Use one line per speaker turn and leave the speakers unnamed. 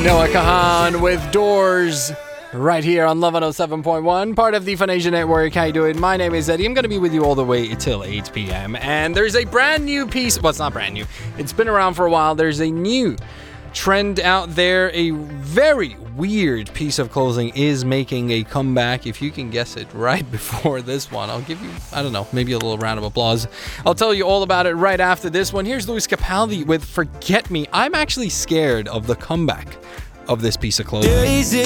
Noah Kahan with Doors right here on Love 107.1, part of the Fun-Asia Network. How you doing? My name is Eddie. I'm going to be with you all the way till 8 p.m. And there's a brand new piece. Well, it's not brand new. It's been around for a while. There's a new trend out there. A very weird piece of clothing is making a comeback. If you can guess it right before this one, I'll give you, I don't know, maybe a little round of applause. I'll tell you all about it right after this one. Here's Lewis Capaldi with Forget Me. I'm actually scared of the comeback of this piece of clothing.